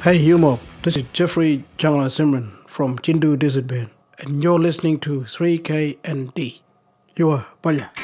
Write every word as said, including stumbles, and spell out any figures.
Hey Humo, this is Jeffrey Jangla Simran from Chindu Desert Band, and you're listening to three K N D. You are Palya.